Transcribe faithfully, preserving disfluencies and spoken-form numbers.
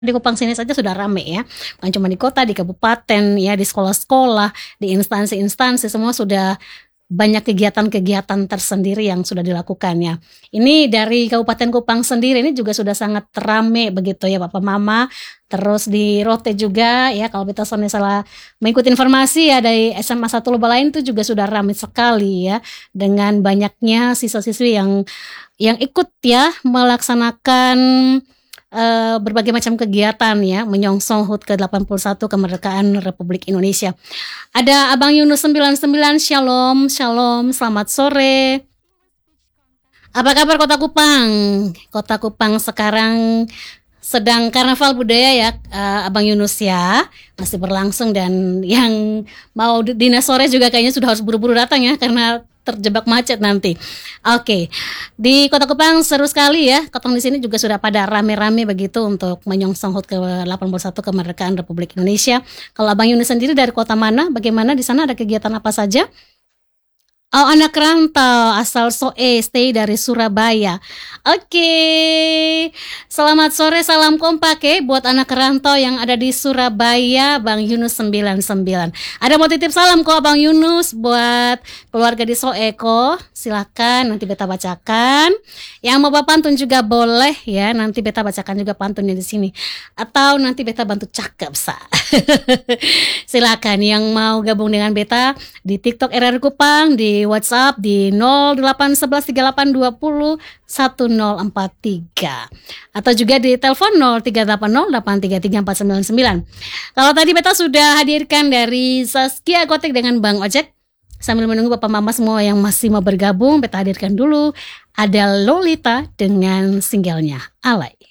Di Kupang sini saja sudah rame ya, bukan cuma di kota, di kabupaten ya, di sekolah-sekolah, di instansi-instansi semua sudah banyak kegiatan-kegiatan tersendiri yang sudah dilakukan ya. Ini dari Kabupaten Kupang sendiri ini juga sudah sangat rame begitu ya Papa Mama. Terus di Rote juga ya, kalau kita salah mengikuti informasi ya dari S M A satu Lubalain itu juga sudah ramai sekali ya, dengan banyaknya siswa-siswi yang yang ikut ya melaksanakan uh, berbagai macam kegiatan ya, menyongsong H U T ke delapan puluh satu kemerdekaan Republik Indonesia. Ada Abang Yunus sembilan puluh sembilan, shalom, shalom, selamat sore. Apa kabar Kota Kupang? Kota Kupang sekarang sedang karnaval budaya ya, uh, Abang Yunus ya, masih berlangsung, dan yang mau dinas sore juga kayaknya sudah harus buru-buru datang ya, karena terjebak macet nanti. Oke, okay. Di Kota Kupang seru sekali ya, Kotong di sini juga sudah pada rame-rame begitu untuk menyongsong H U T ke delapan puluh satu kemerdekaan Republik Indonesia. Kalau Abang Yunus sendiri dari kota mana? Bagaimana di sana, ada kegiatan apa saja? Oh, anak rantau asal Soe, stay dari Surabaya. Oke, okay. Selamat sore, salam kompak ya buat anak rantau yang ada di Surabaya, Bang Yunus sembilan puluh sembilan. Ada mau titip salam kok Bang Yunus buat keluarga di Soe kok. Silakan nanti beta bacakan. Yang mau bapak pantun juga boleh ya, nanti beta bacakan juga pantunnya di sini. Atau nanti beta bantu cakep sa. Silakan yang mau gabung dengan beta di TikTok R R Kupang, di WhatsApp di nol delapan satu satu tiga delapan dua nol satu nol empat tiga, atau juga di telepon nol tiga delapan nol delapan tiga tiga empat sembilan sembilan. Kalau tadi beta sudah hadirkan dari Saskia Gotik dengan Bang Ojek, sambil menunggu Bapak Mama semua yang masih mau bergabung, beta hadirkan dulu ada Lolita dengan singlenya Alay.